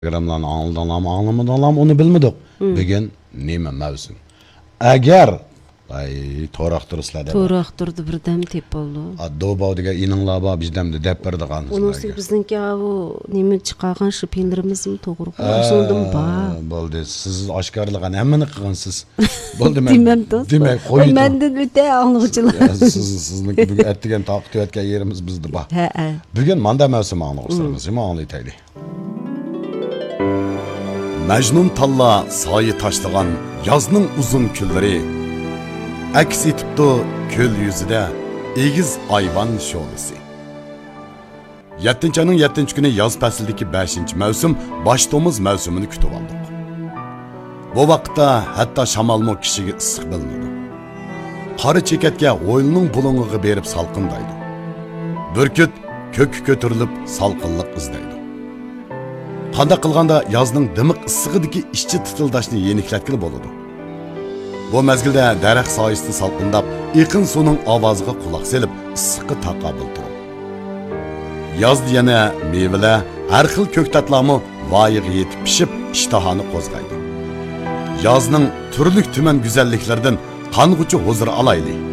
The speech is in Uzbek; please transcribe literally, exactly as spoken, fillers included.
Programlarni anladılar mı anlamadılar mı onu bilmedik. Hmm. Bugün neyme mevsim. Eğer ay toraktırıslar da. Toraktırdı birden tep oldu. Doğu diye inanlar var bizden de dep berdi kanı. Onun için bizdenki o neme çıkargan şu peynirimiz mi doğru aşıldım ba. Boldu siz aşkarlıgan hemmeni kılgansız. Boldu men. Demek dost. Demek koydu. Menden öte anlıqçılar. Siz sizin bugün ettigen taqit etken yerimiz bizdi ba. He he. Bugün manda mevsim anlıqsınız. Nima anlaytaylı. Mecnun talla sayı taşlagan yazның uzun külleri aks etipti köl yüzüde egiz ayvan şolisi. yettinchi ayning yettinchi kuni yoz faslidagi beshinchi mavsum boshtomuz mavsumini kutib oldik. Bu vaqtda hatto shamolmo kishiga issiq bilmadi. Qora chekatga o'yilning bulung'iga berib salqindaydi. Burkut ko'k ko'tarilib salqinlik izlaydi. Qanda qilganda yozning dimiq issig'idagi ishchi titildashni yeniklatgili bo'ladi. Bu mezgilda daraxt soyasida salqindab, iqin suvning ovoziga quloq selib, issiqqa taqobil turadi. Yozda yana mevalar, har xil ko'ktatlarmi voyiga yetib pishib, ishtahoni qo'zg'aydi. Yozning turli tuman go'zalliklaridan qong'uchi huzur olaylik.